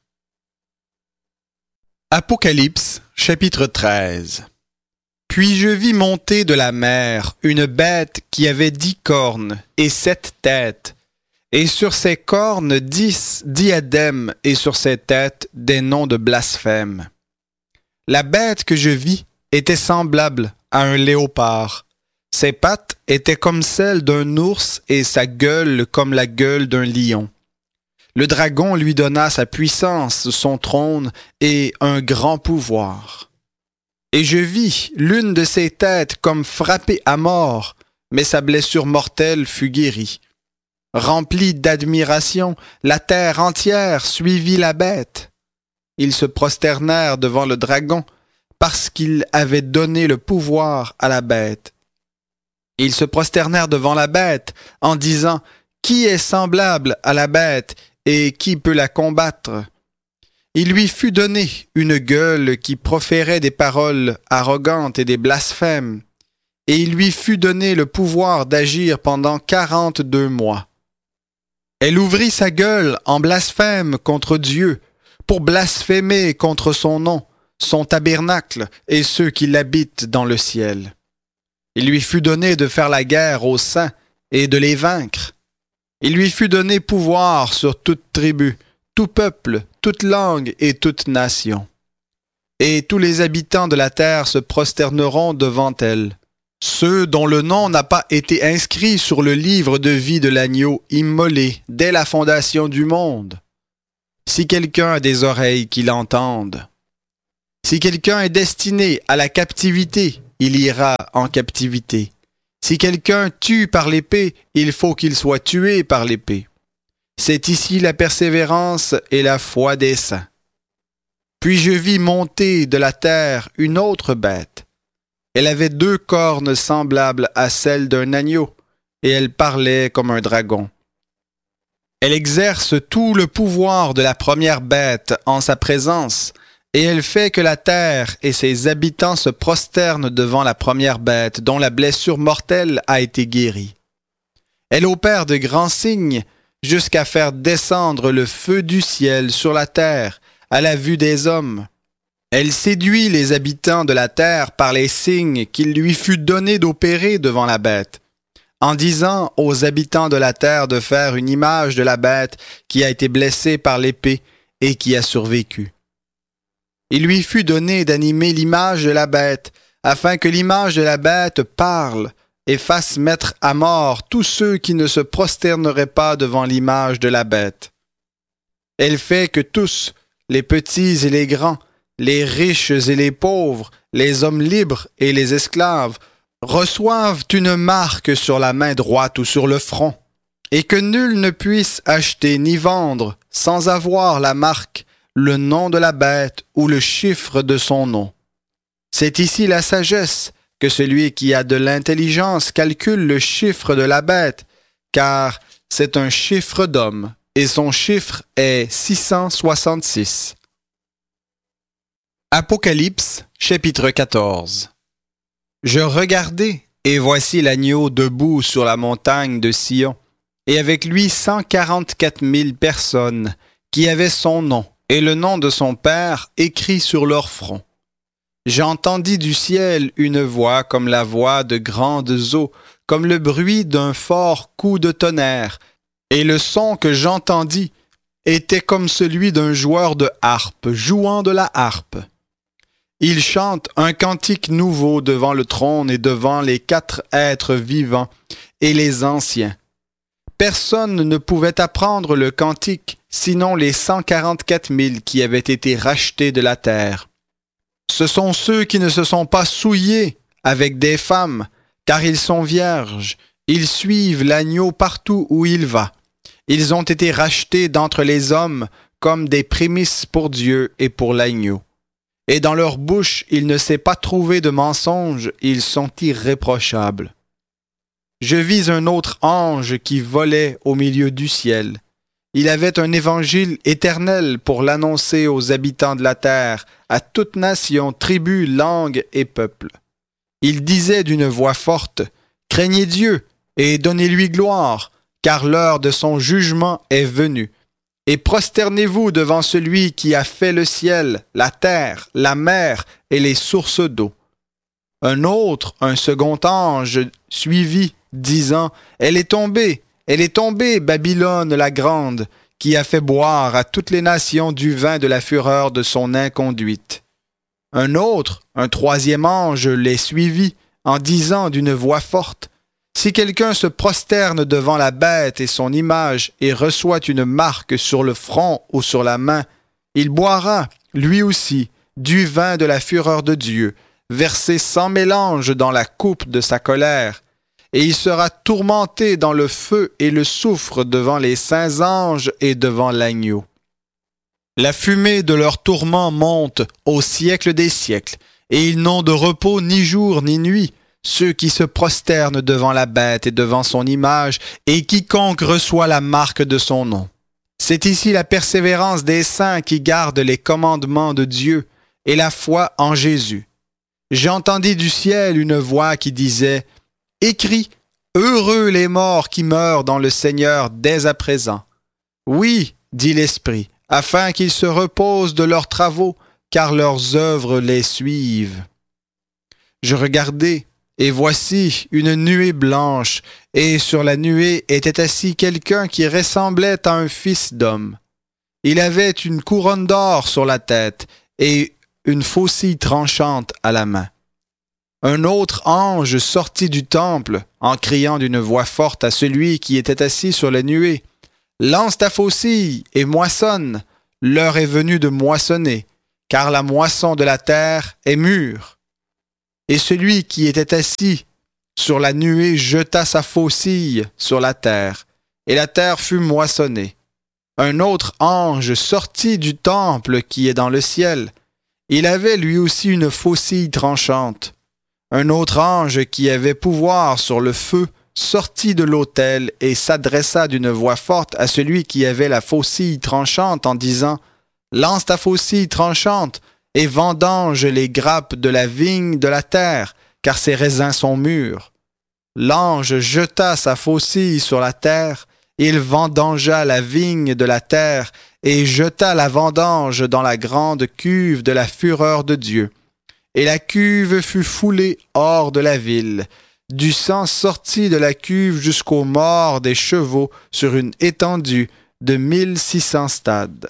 Apocalypse, chapitre treize. Puis je vis monter de la mer une bête qui avait dix cornes et sept têtes, et sur ses cornes dix diadèmes, et sur ses têtes des noms de blasphème. La bête que je vis était semblable à un léopard. Ses pattes étaient comme celles d'un ours et sa gueule comme la gueule d'un lion. Le dragon lui donna sa puissance, son trône et un grand pouvoir. Et je vis l'une de ses têtes comme frappée à mort, mais sa blessure mortelle fut guérie. Remplie d'admiration, la terre entière suivit la bête. Ils se prosternèrent devant le dragon, parce qu'il avait donné le pouvoir à la bête. Ils se prosternèrent devant la bête, en disant « Qui est semblable à la bête, et qui peut la combattre ?» Il lui fut donné une gueule qui proférait des paroles arrogantes et des blasphèmes, et il lui fut donné le pouvoir d'agir pendant quarante-deux mois. Elle ouvrit sa gueule en blasphème contre Dieu, pour blasphémer contre son nom, son tabernacle et ceux qui l'habitent dans le ciel. Il lui fut donné de faire la guerre aux saints et de les vaincre. Il lui fut donné pouvoir sur toute tribu, tout peuple, toute langue et toute nation. Et tous les habitants de la terre se prosterneront devant elle. ceux dont le nom n'a pas été inscrit sur le livre de vie de l'agneau immolé dès la fondation du monde. Si quelqu'un a des oreilles, qu'il entende. Si quelqu'un est destiné à la captivité, il ira en captivité. Si quelqu'un tue par l'épée, il faut qu'il soit tué par l'épée. C'est ici la persévérance et la foi des saints. Puis je vis monter de la terre une autre bête. Elle avait deux cornes semblables à celles d'un agneau, et elle parlait comme un dragon. Elle exerce tout le pouvoir de la première bête en sa présence, et elle fait que la terre et ses habitants se prosternent devant la première bête dont la blessure mortelle a été guérie. Elle opère de grands signes jusqu'à faire descendre le feu du ciel sur la terre à la vue des hommes. Elle séduit les habitants de la terre par les signes qu'il lui fut donné d'opérer devant la bête, en disant aux habitants de la terre de faire une image de la bête qui a été blessée par l'épée et qui a survécu. Il lui fut donné d'animer l'image de la bête, afin que l'image de la bête parle et fasse mettre à mort tous ceux qui ne se prosterneraient pas devant l'image de la bête. Elle fait que tous, les petits et les grands, les riches et les pauvres, les hommes libres et les esclaves, reçoivent une marque sur la main droite ou sur le front, et que nul ne puisse acheter ni vendre sans avoir la marque, le nom de la bête ou le chiffre de son nom. C'est ici la sagesse, que celui qui a de l'intelligence calcule le chiffre de la bête, car c'est un chiffre d'homme, et son chiffre est six cent soixante-six. Apocalypse, chapitre quatorze. Je regardai, et voici l'agneau debout sur la montagne de Sion, et avec lui cent quarante-quatre mille personnes, qui avaient son nom, et le nom de son Père écrit sur leur front. J'entendis du ciel une voix comme la voix de grandes eaux, comme le bruit d'un fort coup de tonnerre, et le son que j'entendis était comme celui d'un joueur de harpe jouant de la harpe. Il chante un cantique nouveau devant le trône et devant les quatre êtres vivants et les anciens. Personne ne pouvait apprendre le cantique, sinon les cent quarante-quatre mille qui avaient été rachetés de la terre. Ce sont ceux qui ne se sont pas souillés avec des femmes, car ils sont vierges. Ils suivent l'agneau partout où il va. Ils ont été rachetés d'entre les hommes comme des prémices pour Dieu et pour l'agneau. Et dans leur bouche, il ne s'est pas trouvé de mensonge, ils sont irréprochables. Je vis un autre ange qui volait au milieu du ciel. Il avait un évangile éternel pour l'annoncer aux habitants de la terre, à toute nation, tribu, langue et peuple. Il disait d'une voix forte, « Craignez Dieu et donnez-lui gloire, car l'heure de son jugement est venue. Et prosternez-vous devant celui qui a fait le ciel, la terre, la mer et les sources d'eau. » Un autre, un second ange, suivit, disant, « Elle est tombée, elle est tombée, Babylone la grande, qui a fait boire à toutes les nations du vin de la fureur de son inconduite. » Un autre, un troisième ange, les suivit, en disant d'une voix forte, « Si quelqu'un se prosterne devant la bête et son image et reçoit une marque sur le front ou sur la main, il boira, lui aussi, du vin de la fureur de Dieu, versé sans mélange dans la coupe de sa colère, et il sera tourmenté dans le feu et le soufre devant les saints anges et devant l'agneau. La fumée de leur tourment monte au siècle des siècles, et ils n'ont de repos ni jour ni nuit, ceux qui se prosternent devant la bête et devant son image, et quiconque reçoit la marque de son nom. C'est ici la persévérance des saints qui gardent les commandements de Dieu et la foi en Jésus. J'entendis du ciel une voix qui disait, « Écris, heureux les morts qui meurent dans le Seigneur dès à présent. » Oui, dit l'Esprit, afin qu'ils se reposent de leurs travaux, car leurs œuvres les suivent. Je regardai, et voici une nuée blanche, et sur la nuée était assis quelqu'un qui ressemblait à un fils d'homme. Il avait une couronne d'or sur la tête et une faucille tranchante à la main. Un autre ange sortit du temple en criant d'une voix forte à celui qui était assis sur la nuée. « Lance ta faucille et moissonne, l'heure est venue de moissonner, car la moisson de la terre est mûre. » Et celui qui était assis sur la nuée jeta sa faucille sur la terre, et la terre fut moissonnée. Un autre ange sortit du temple qui est dans le ciel. Il avait lui aussi une faucille tranchante. Un autre ange qui avait pouvoir sur le feu sortit de l'autel et s'adressa d'une voix forte à celui qui avait la faucille tranchante en disant « Lance ta faucille tranchante et vendange les grappes de la vigne de la terre, car ses raisins sont mûrs. » L'ange jeta sa faucille sur la terre, il vendangea la vigne de la terre et jeta la vendange dans la grande cuve de la fureur de Dieu. Et la cuve fut foulée hors de la ville. Du sang sortit de la cuve jusqu'aux morts des chevaux sur une étendue de mille six cents stades.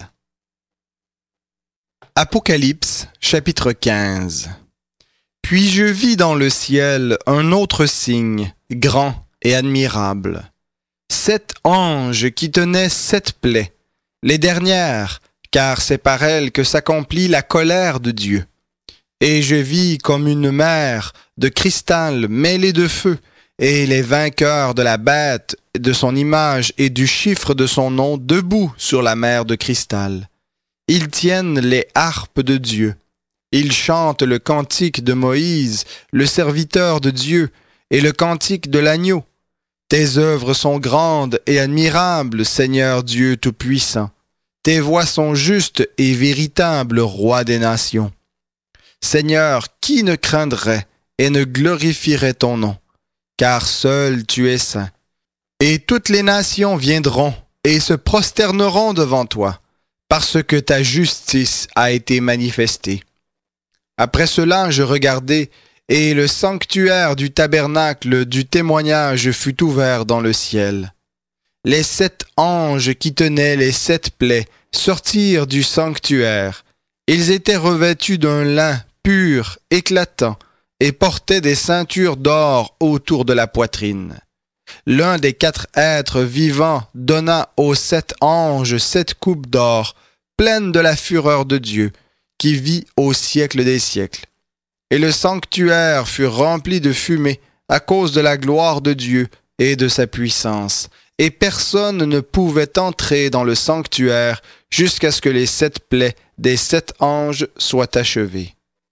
Apocalypse, chapitre quinze. Puis je vis dans le ciel un autre signe, grand et admirable. Sept anges qui tenaient sept plaies, les dernières, car c'est par elles que s'accomplit la colère de Dieu. Et je vis comme une mer de cristal mêlée de feu, et les vainqueurs de la bête, de son image et du chiffre de son nom debout sur la mer de cristal. Ils tiennent les harpes de Dieu. Ils chantent le cantique de Moïse, le serviteur de Dieu, et le cantique de l'agneau. Tes œuvres sont grandes et admirables, Seigneur Dieu Tout-Puissant. Tes voies sont justes et véritables, Roi des nations. Seigneur, qui ne craindrait et ne glorifierait ton nom? Car seul tu es saint. Et toutes les nations viendront et se prosterneront devant toi, parce que ta justice a été manifestée. Après cela, je regardai, et le sanctuaire du tabernacle du témoignage fut ouvert dans le ciel. Les sept anges qui tenaient les sept plaies sortirent du sanctuaire. Ils étaient revêtus d'un lin pur, éclatant, et portaient des ceintures d'or autour de la poitrine. L'un des quatre êtres vivants donna aux sept anges sept coupes d'or, pleines de la fureur de Dieu, qui vit au siècle des siècles. Et le sanctuaire fut rempli de fumée à cause de la gloire de Dieu et de sa puissance, et personne ne pouvait entrer dans le sanctuaire jusqu'à ce que les sept plaies des sept anges soient achevées.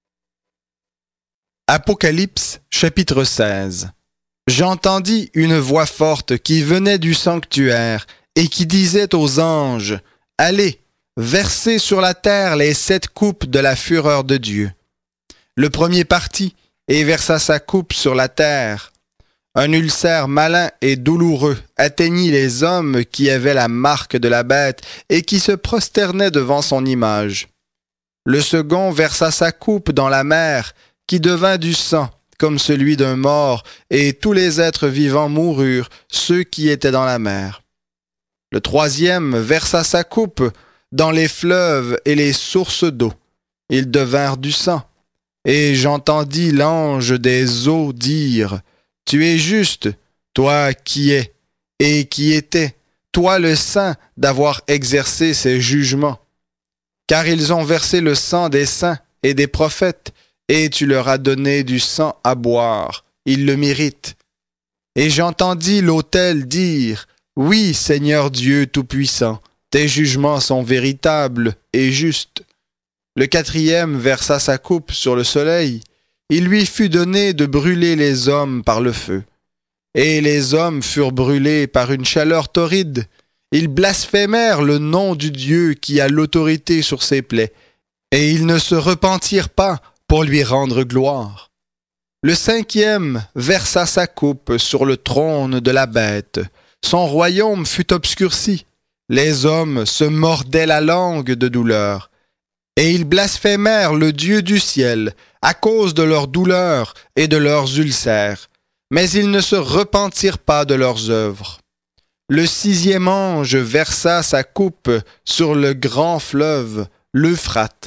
Apocalypse, chapitre seize. J'entendis une voix forte qui venait du sanctuaire et qui disait aux anges, « Allez, versez sur la terre les sept coupes de la fureur de Dieu. » Le premier partit et versa sa coupe sur la terre. Un ulcère malin et douloureux atteignit les hommes qui avaient la marque de la bête et qui se prosternaient devant son image. Le second versa sa coupe dans la mer, qui devint du sang, comme celui d'un mort, et tous les êtres vivants moururent, ceux qui étaient dans la mer. Le troisième versa sa coupe dans les fleuves et les sources d'eau. Ils devinrent du sang. Et j'entendis l'ange des eaux dire, « Tu es juste, toi qui es et qui étais, toi le saint d'avoir exercé ces jugements. Car ils ont versé le sang des saints et des prophètes, et tu leur as donné du sang à boire, ils le méritent. » Et j'entendis l'autel dire, « Oui, Seigneur Dieu Tout-Puissant, tes jugements sont véritables et justes. » Le quatrième versa sa coupe sur le soleil. Il lui fut donné de brûler les hommes par le feu. Et les hommes furent brûlés par une chaleur torride. Ils blasphémèrent le nom du Dieu qui a l'autorité sur ses plaies, et ils ne se repentirent pas pour lui rendre gloire. Le cinquième versa sa coupe sur le trône de la bête. Son royaume fut obscurci. Les hommes se mordaient la langue de douleur. Et ils blasphémèrent le Dieu du ciel à cause de leurs douleurs et de leurs ulcères, mais ils ne se repentirent pas de leurs œuvres. Le sixième ange versa sa coupe sur le grand fleuve, l'Euphrate,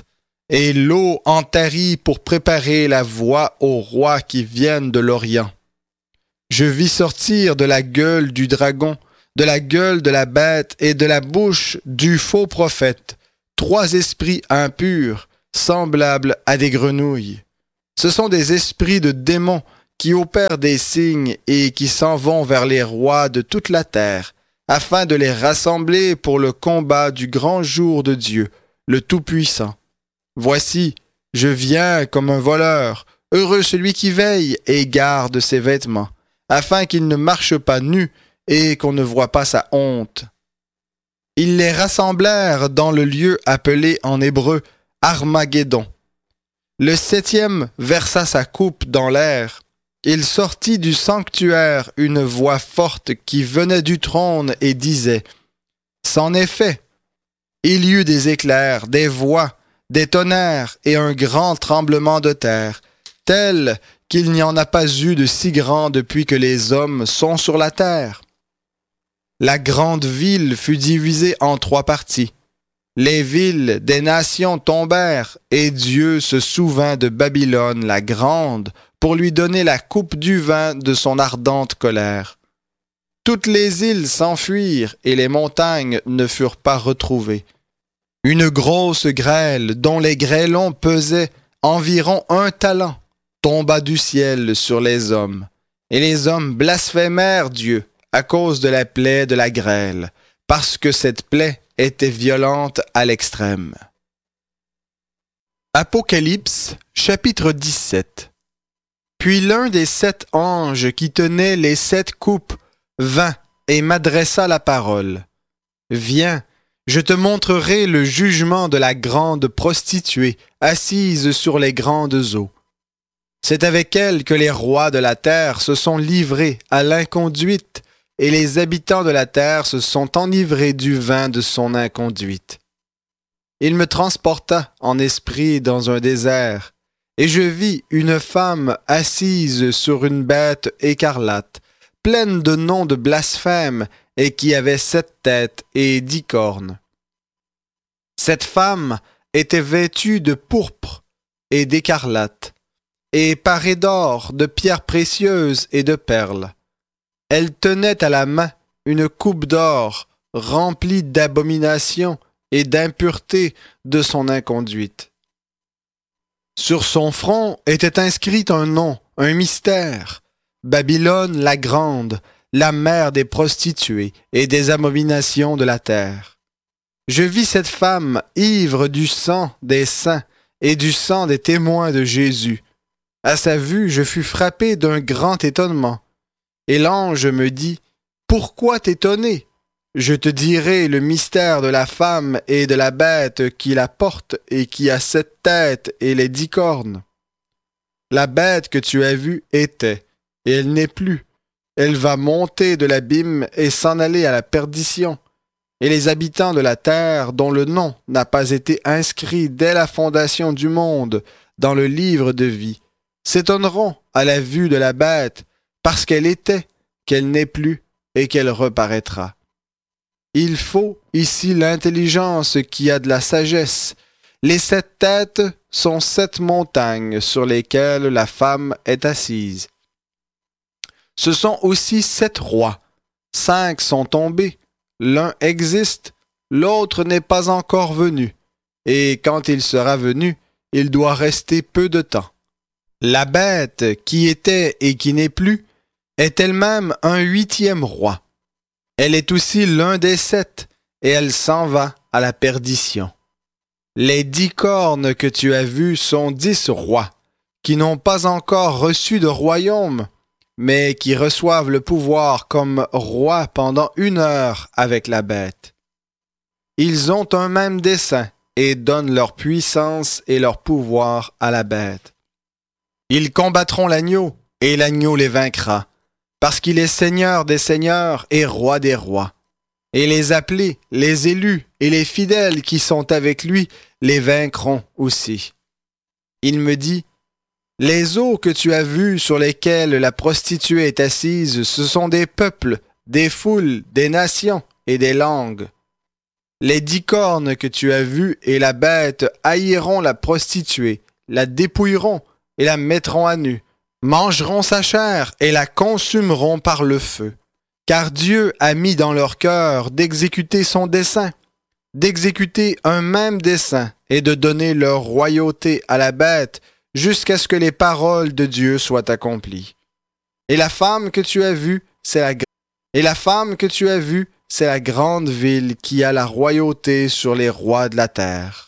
et l'eau en tarit pour préparer la voie aux rois qui viennent de l'Orient. Je vis sortir de la gueule du dragon, de la gueule de la bête et de la bouche du faux prophète, trois esprits impurs, semblables à des grenouilles. Ce sont des esprits de démons qui opèrent des signes et qui s'en vont vers les rois de toute la terre, afin de les rassembler pour le combat du grand jour de Dieu, le Tout-Puissant. Voici, je viens comme un voleur, heureux celui qui veille et garde ses vêtements, afin qu'il ne marche pas nu et qu'on ne voie pas sa honte. Ils les rassemblèrent dans le lieu appelé en hébreu Armageddon. Le septième versa sa coupe dans l'air. Il sortit du sanctuaire une voix forte qui venait du trône et disait « C'en est fait. » Il y eut des éclairs, des voix, des tonnerres et un grand tremblement de terre, tel qu'il n'y en a pas eu de si grand depuis que les hommes sont sur la terre. La grande ville fut divisée en trois parties. Les villes des nations tombèrent, et Dieu se souvint de Babylone la grande pour lui donner la coupe du vin de son ardente colère. Toutes les îles s'enfuirent, et les montagnes ne furent pas retrouvées. Une grosse grêle, dont les grêlons pesaient environ un talent, tomba du ciel sur les hommes, et les hommes blasphémèrent Dieu à cause de la plaie de la grêle, parce que cette plaie était violente à l'extrême. Apocalypse, chapitre dix-sept. Puis l'un des sept anges qui tenaient les sept coupes vint et m'adressa la parole. « Viens, je te montrerai le jugement de la grande prostituée assise sur les grandes eaux. C'est avec elle que les rois de la terre se sont livrés à l'inconduite, et les habitants de la terre se sont enivrés du vin de son inconduite. Il me transporta en esprit dans un désert, et je vis une femme assise sur une bête écarlate, pleine de noms de blasphème, et qui avait sept têtes et dix cornes. Cette femme était vêtue de pourpre et d'écarlate, et parée d'or, de pierres précieuses et de perles. Elle tenait à la main une coupe d'or remplie d'abominations et d'impuretés de son inconduite. Sur son front était inscrit un nom, un mystère, Babylone la grande, la mère des prostituées et des abominations de la terre. Je vis cette femme ivre du sang des saints et du sang des témoins de Jésus. À sa vue, je fus frappé d'un grand étonnement. Et l'ange me dit, « Pourquoi t'étonner? Je te dirai le mystère de la femme et de la bête qui la porte et qui a sept têtes et les dix cornes. La bête que tu as vue était, et elle n'est plus. Elle va monter de l'abîme et s'en aller à la perdition. Et les habitants de la terre, dont le nom n'a pas été inscrit dès la fondation du monde dans le livre de vie, s'étonneront à la vue de la bête, parce qu'elle était, qu'elle n'est plus et qu'elle reparaîtra. Il faut ici l'intelligence qui a de la sagesse. Les sept têtes sont sept montagnes sur lesquelles la femme est assise. Ce sont aussi sept rois. Cinq sont tombés. L'un existe, l'autre n'est pas encore venu. Et quand il sera venu, il doit rester peu de temps. La bête qui était et qui n'est plus est elle-même un huitième roi. Elle est aussi l'un des sept, et elle s'en va à la perdition. Les dix cornes que tu as vues sont dix rois, qui n'ont pas encore reçu de royaume, mais qui reçoivent le pouvoir comme rois pendant une heure avec la bête. Ils ont un même dessein et donnent leur puissance et leur pouvoir à la bête. Ils combattront l'agneau, et l'agneau les vaincra, parce qu'il est Seigneur des seigneurs et Roi des rois. Et les appelés, les élus et les fidèles qui sont avec lui les vaincront aussi. Il me dit, « Les eaux que tu as vues sur lesquelles la prostituée est assise, ce sont des peuples, des foules, des nations et des langues. Les dix cornes que tu as vues et la bête haïront la prostituée, la dépouilleront et la mettront à nu, mangeront sa chair et la consumeront par le feu. Car Dieu a mis dans leur cœur d'exécuter son dessein, d'exécuter un même dessein et de donner leur royauté à la bête jusqu'à ce que les paroles de Dieu soient accomplies. Et la femme que tu as vue, c'est la et la femme que tu as vue, c'est la grande ville qui a la royauté sur les rois de la terre.